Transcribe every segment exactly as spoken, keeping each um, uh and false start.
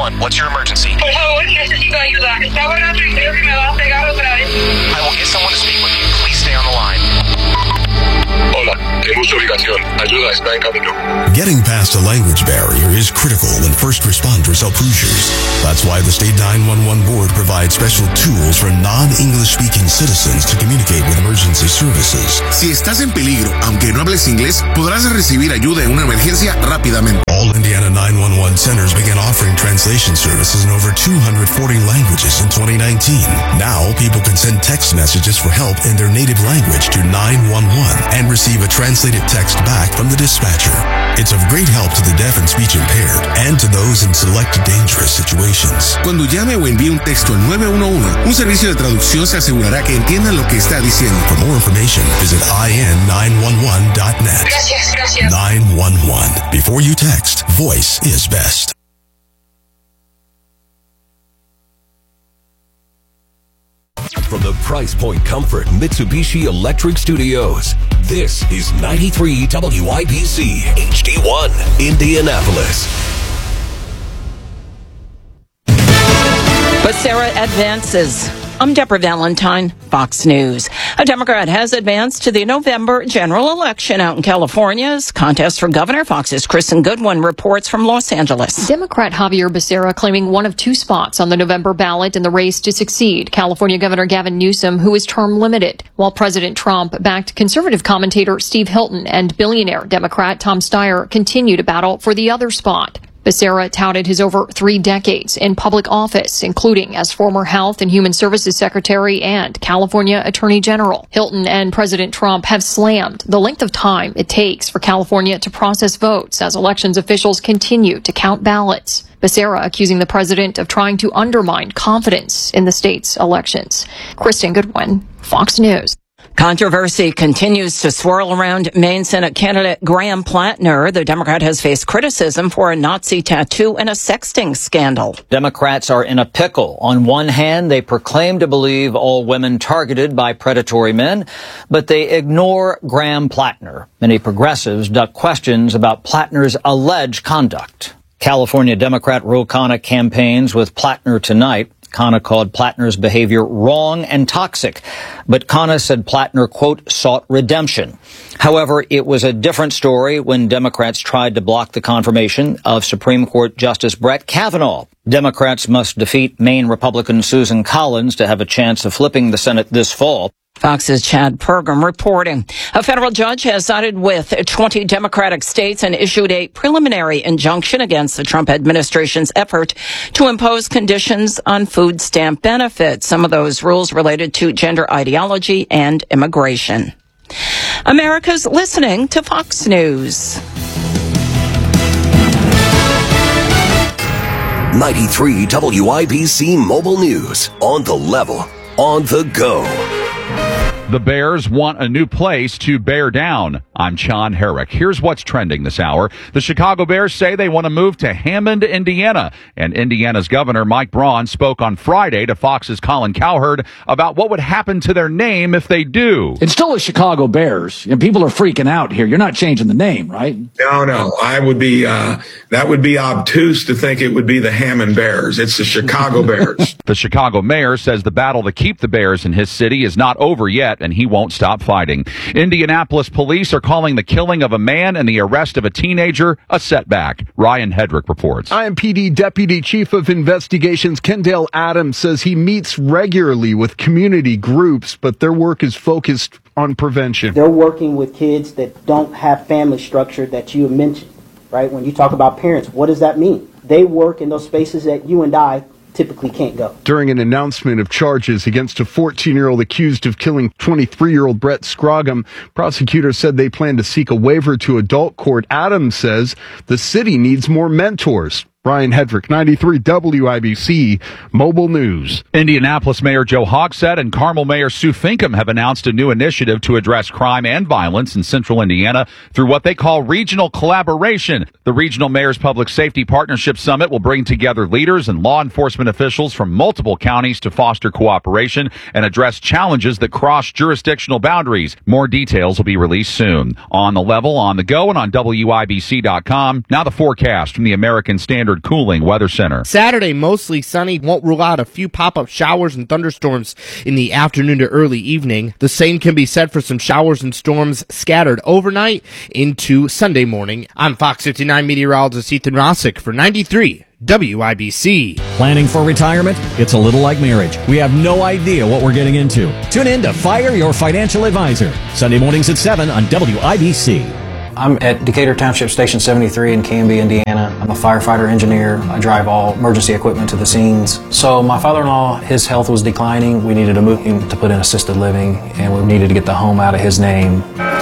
one. What's your emergency? Por favor, necesito ayuda. Está volando y creo que me va a pegar otra vez. I will get someone to speak with you. Please stay on the line. Hola, tenemos ubicación. Ayuda está en camino. Getting past a language barrier is critical when first responders help Hoosiers. That's why the State nine one one Board provides special tools for non-English speaking citizens to communicate with emergency services. Si estás en peligro, aunque no hables inglés, podrás recibir ayuda en una emergencia rápidamente. All Indiana nine one one centers began offering translation services in over two hundred forty languages in twenty nineteen. Now, people can send text messages for help in their native language to nine one one and receive a translated text back from the dispatcher. It's of great help to the deaf and speech impaired and to those in select dangerous situations. Cuando llame o envíe un texto al nueve uno uno, un servicio de traducción se asegurará que entiendan lo que está diciendo. For more information, visit I N nine one one dot net. Gracias, gracias. nine one one. Before you text, voice is best. From the Price Point Comfort Mitsubishi Electric Studios, this is ninety-three W I B C H D one, Indianapolis. Becerra advances. I'm Deborah Valentine, Fox News. A Democrat has advanced to the November general election out in California's contest for governor. Fox's Kristen Goodwin reports from Los Angeles. Democrat Javier Becerra claiming one of two spots on the November ballot in the race to succeed California Governor Gavin Newsom, who is term limited, while President Trump backed conservative commentator Steve Hilton and billionaire Democrat Tom Steyer continue to battle for the other spot. Becerra touted his over three decades in public office, including as former Health and Human Services Secretary and California Attorney General. Hilton and President Trump have slammed the length of time it takes for California to process votes as elections officials continue to count ballots. Becerra accusing the president of trying to undermine confidence in the state's elections. Kristen Goodwin, Fox News. Controversy continues to swirl around Maine Senate candidate Graham Plattner. The Democrat has faced criticism for a Nazi tattoo and a sexting scandal. Democrats are in a pickle. On one hand, they proclaim to believe all women targeted by predatory men, but they ignore Graham Plattner. Many progressives duck questions about Plattner's alleged conduct. California Democrat Ro Khanna campaigns with Plattner tonight. Khanna called Plattner's behavior wrong and toxic, but Khanna said Plattner, quote, sought redemption. However, it was a different story when Democrats tried to block the confirmation of Supreme Court Justice Brett Kavanaugh. Democrats must defeat Maine Republican Susan Collins to have a chance of flipping the Senate this fall. Fox's Chad Pergam reporting. A federal judge has sided with twenty Democratic states and issued a preliminary injunction against the Trump administration's effort to impose conditions on food stamp benefits. Some of those rules related to gender ideology and immigration. America's listening to Fox News. ninety-three W I B C Mobile News. On the level, on the go. The Bears want a new place to bear down. I'm John Herrick. Here's what's trending this hour. The Chicago Bears say they want to move to Hammond, Indiana. And Indiana's governor, Mike Braun, spoke on Friday to Fox's Colin Cowherd about what would happen to their name if they do. It's still the Chicago Bears. And people are freaking out here. You're not changing the name, right? No, no. I would be, uh, that would be obtuse to think it would be the Hammond Bears. It's the Chicago Bears. The Chicago mayor says the battle to keep the Bears in his city is not over yet, and he won't stop fighting. Indianapolis police are calling the killing of a man and the arrest of a teenager a setback. Ryan Hedrick reports. I M P D Deputy Chief of Investigations Kendall Adams says he meets regularly with community groups, but their work is focused on prevention. They're working with kids that don't have family structure that you mentioned, right? When you talk about parents, what does that mean? They work in those spaces that you and I typically can't go. During an announcement of charges against a fourteen-year-old accused of killing twenty-three-year-old Brett Scroggum, prosecutors said they plan to seek a waiver to adult court. Adams says the city needs more mentors. Ryan Hedrick, ninety-three W I B C Mobile News. Indianapolis Mayor Joe Hogsett and Carmel Mayor Sue Finkham have announced a new initiative to address crime and violence in central Indiana through what they call regional collaboration. The Regional Mayors Public Safety Partnership Summit will bring together leaders and law enforcement officials from multiple counties to foster cooperation and address challenges that cross jurisdictional boundaries. More details will be released soon. On the level, on the go, and on W I B C dot com. Now the forecast from the American Standard Standard Cooling Weather Center. Saturday, mostly sunny. Won't rule out a few pop-up showers and thunderstorms in the afternoon to early evening. The same can be said for some showers and storms scattered overnight into Sunday morning. I'm Fox fifty-nine meteorologist Ethan Rossick for ninety-three W I B C. Planning for retirement? It's a little like marriage. We have no idea what we're getting into. Tune in to Fire Your Financial Advisor, Sunday mornings at seven on W I B C. I'm at Decatur Township Station seventy-three in Canby, Indiana. I'm a firefighter engineer. I drive all emergency equipment to the scenes. So my father-in-law, his health was declining. We needed to move him to put in assisted living, and we needed to get the home out of his name.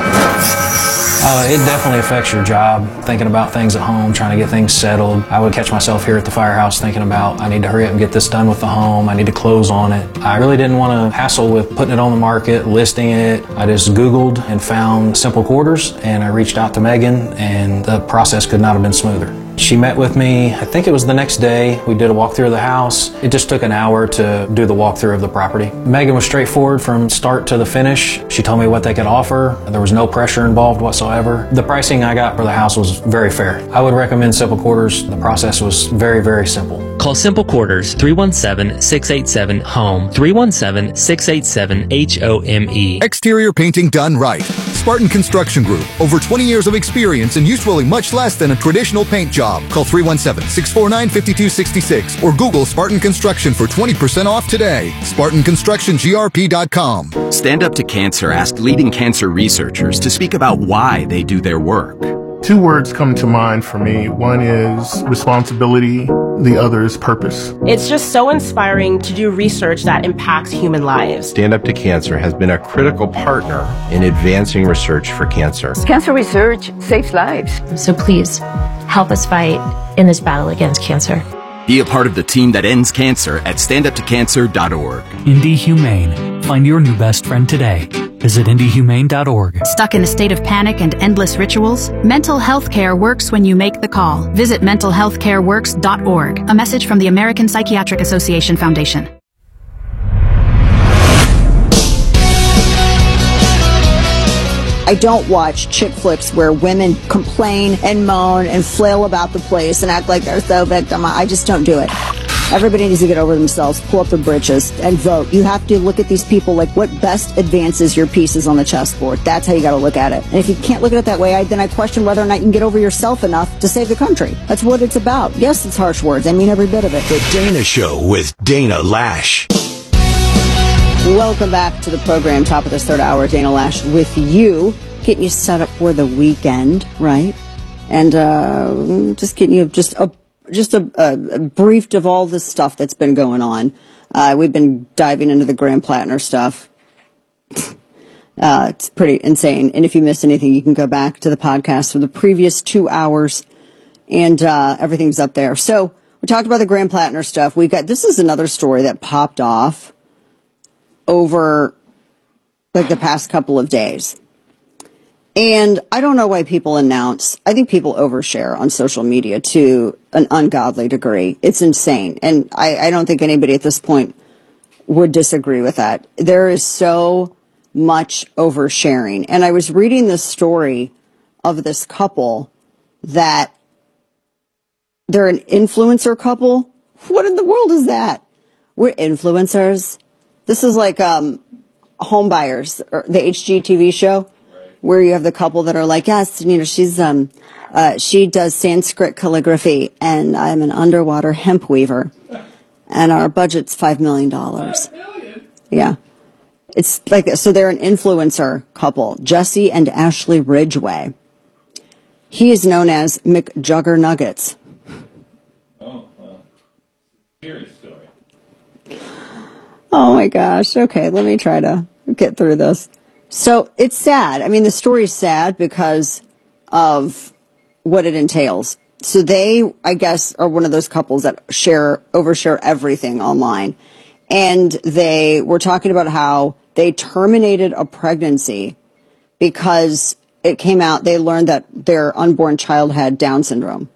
Uh, it definitely affects your job, thinking about things at home, trying to get things settled. I would catch myself here at the firehouse thinking about, I need to hurry up and get this done with the home. I need to close on it. I really didn't want to hassle with putting it on the market, listing it. I just Googled and found Simple Quarters, and I reached out to Megan, and the process could not have been smoother. She met with me, I think it was the next day. We did a walkthrough of the house. It just took an hour to do the walkthrough of the property. Megan was straightforward from start to the finish. She told me what they could offer. There was no pressure involved whatsoever. The pricing I got for the house was very fair. I would recommend Simple Quarters. The process was very, very simple. Call Simple Quarters, three one seven, six eight seven, HOME, three one seven, six eight seven, H O M E. Exterior painting done right. Spartan Construction Group. Over twenty years of experience and usually much less than a traditional paint job. Call three one seven, six four nine, five two six six or Google Spartan Construction for twenty percent off today. Spartan Construction G R P dot com. Stand Up to Cancer asked leading cancer researchers to speak about why they do their work. Two words come to mind for me. One is responsibility. The other is purpose. It's just so inspiring to do research that impacts human lives. Stand Up to Cancer has been a critical partner in advancing research for cancer. Cancer research saves lives. So please, help us fight in this battle against cancer. Be a part of the team that ends cancer at stand up to cancer dot org. Indie Humane. Find your new best friend today. Visit indie humane dot org. Stuck in a state of panic and endless rituals? Mental health care works when you make the call. Visit mental health care works dot org. A message from the American Psychiatric Association Foundation. I don't watch chick flicks where women complain and moan and flail about the place and act like they're so victimized. I just don't do it. Everybody needs to get over themselves, pull up their britches, and vote. You have to look at these people like what best advances your pieces on the chessboard. That's how you got to look at it. And if you can't look at it that way, I, then I question whether or not you can get over yourself enough to save the country. That's what it's about. Yes, it's harsh words. I mean every bit of it. The Dana Show with Dana Lash. Welcome back to the program, top of this third hour. Dana Lash with you, getting you set up for the weekend, right? And uh, just getting you just a just a, a briefed of all this stuff that's been going on. Uh, we've been diving into the Graham Plattner stuff. Uh, it's pretty insane. And if you missed anything, you can go back to the podcast for the previous two hours, and uh, everything's up there. So we talked about the Graham Plattner stuff. We got this is another story that popped off over like the past couple of days. And I don't know why people announce, I think people overshare on social media to an ungodly degree. It's insane. And I, I don't think anybody at this point would disagree with that. There is so much oversharing. And I was reading this story of this couple that they're an influencer couple. What in the world is that? We're influencers. This is like um, Home Buyers, or the H G T V show, where you have the couple that are like, yes, you know, she's um, uh, she does Sanskrit calligraphy, and I'm an underwater hemp weaver, and our budget's five million dollars. Yeah, it's like so. They're an influencer couple, Jesse and Ashley Ridgway. He is known as McJuggernuggets. Oh, well, curious story. Oh my gosh. Okay, let me try to get through this. So it's sad. I mean, the story's sad because of what it entails. So they, I guess, are one of those couples that share, overshare everything online. And they were talking about how they terminated a pregnancy because it came out, they learned that their unborn child had Down syndrome.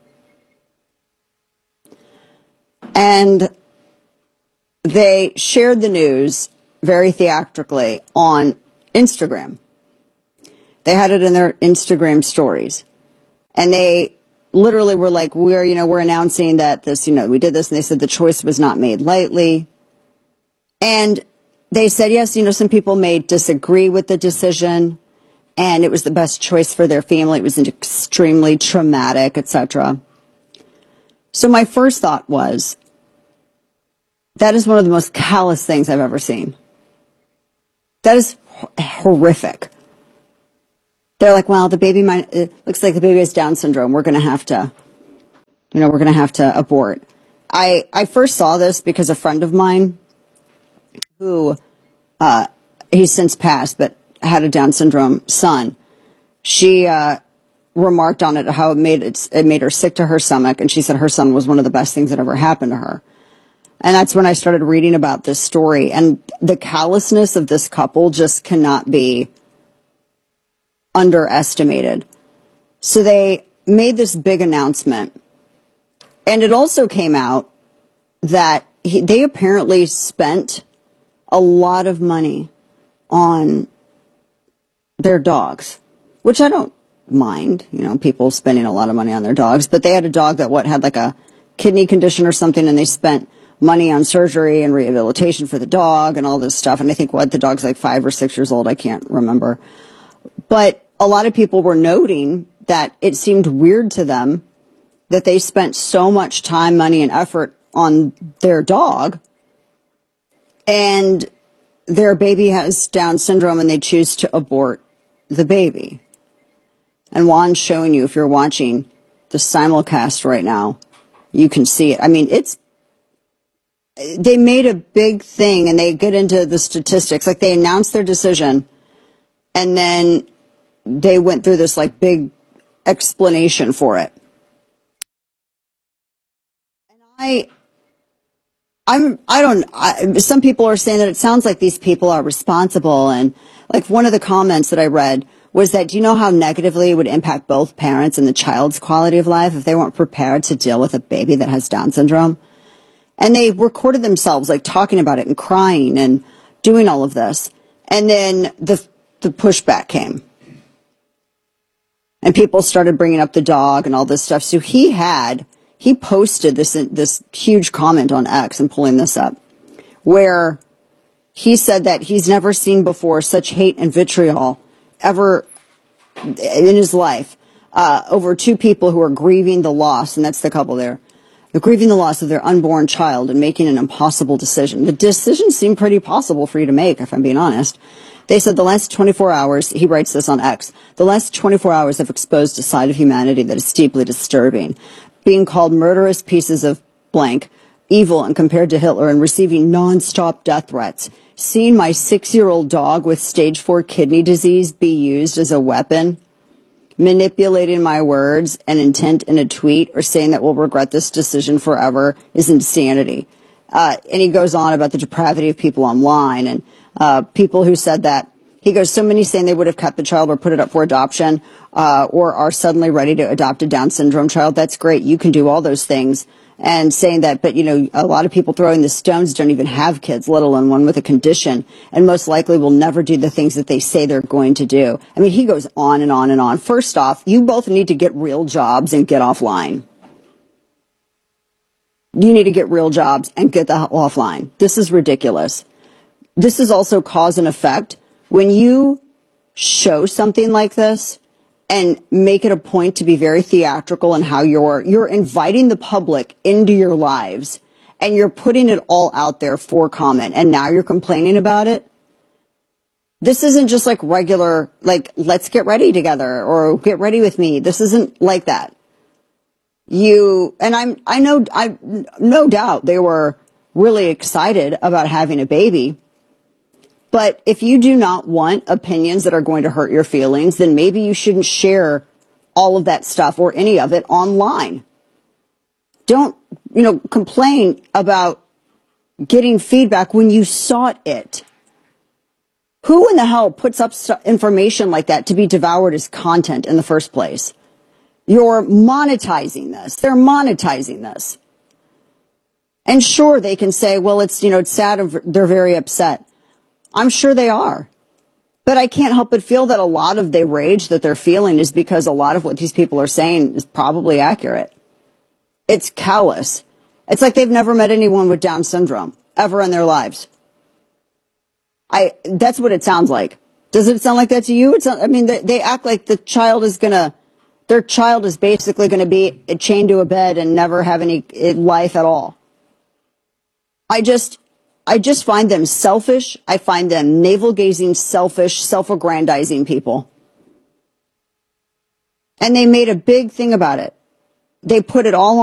And they shared the news very theatrically on Instagram. They had it in their Instagram stories. And they literally were like, we're, you know, we're announcing that this, you know, we did this, and they said the choice was not made lightly. And they said, yes, you know, some people may disagree with the decision, and it was the best choice for their family. It was extremely traumatic, et cetera. So my first thought was, that is one of the most callous things I've ever seen. That is horrific. They're like, well, the baby might, it looks like the baby has Down syndrome. We're going to have to, you know, we're going to have to abort. I, I first saw this because a friend of mine who, uh, he's since passed, but had a Down syndrome son. She, uh, remarked on it, how it made it, it made her sick to her stomach. And she said her son was one of the best things that ever happened to her. And that's when I started reading about this story, and the callousness of this couple just cannot be underestimated. So they made this big announcement, and it also came out that he, they apparently spent a lot of money on their dogs, which I don't mind, you know, people spending a lot of money on their dogs, but they had a dog that what had like a kidney condition or something, and they spent money on surgery and rehabilitation for the dog and all this stuff. And I think what the dog's like five or six years old. I can't remember. But a lot of people were noting that it seemed weird to them that they spent so much time, money, and effort on their dog, and their baby has Down syndrome, and they choose to abort the baby. And Juan's showing you, if you're watching the simulcast right now, you can see it. I mean, it's, they made a big thing, and they get into the statistics. Like, they announced their decision, and then they went through this like big explanation for it. And I, I'm, I don't, I, some people are saying that it sounds like these people are responsible. And like one of the comments that I read was that, do you know how negatively it would impact both parents and the child's quality of life if they weren't prepared to deal with a baby that has Down syndrome? And they recorded themselves like talking about it and crying and doing all of this. And then the the pushback came. And people started bringing up the dog and all this stuff. So he had, he posted this, this huge comment on X, and pulling this up, where he said that he's never seen before such hate and vitriol ever in his life, uh, over two people who are grieving the loss, and that's the couple there. They're grieving the loss of their unborn child and making an impossible decision. The decision seemed pretty possible for you to make, if I'm being honest. They said the last twenty-four hours, he writes this on X, the last twenty-four hours have exposed a side of humanity that is deeply disturbing. Being called murderous pieces of blank, evil and compared to Hitler, and receiving non-stop death threats. Seeing my six-year-old dog with stage four kidney disease be used as a weapon. Manipulating my words and intent in a tweet, or saying that we'll regret this decision forever, is insanity. Uh, and he goes on about the depravity of people online, and uh, people who said that. He goes, so many saying they would have kept the child or put it up for adoption, uh, or are suddenly ready to adopt a Down syndrome child. That's great. You can do all those things. And saying that, but, you know, a lot of people throwing the stones don't even have kids, let alone one with a condition, and most likely will never do the things that they say they're going to do. I mean, he goes on and on and on. First off, you both need to get real jobs and get offline. You need to get real jobs and get the hell offline. This is ridiculous. This is also cause and effect. When you show something like this and make it a point to be very theatrical in how you're, you're inviting the public into your lives, and you're putting it all out there for comment, and now you're complaining about it. This isn't just like regular, like, let's get ready together or get ready with me. This isn't like that. You, and I'm, I know, I, no doubt they were really excited about having a baby. But if you do not want opinions that are going to hurt your feelings, then maybe you shouldn't share all of that stuff or any of it online. Don't, you know, complain about getting feedback when you sought it. Who in the hell puts up information like that to be devoured as content in the first place? You're monetizing this. They're monetizing this. And sure, they can say, well, it's, you know, it's sad and they're very upset. I'm sure they are. But I can't help but feel that a lot of the rage that they're feeling is because a lot of what these people are saying is probably accurate. It's callous. It's like they've never met anyone with Down syndrome ever in their lives. I, that's what it sounds like. Does it sound like that to you? It's not, I mean, they, they act like the child is gonna, their child is basically gonna be chained to a bed and never have any life at all. I just, I just find them selfish. I find them navel-gazing, selfish, self-aggrandizing people. And they made a big thing about it. They put it all on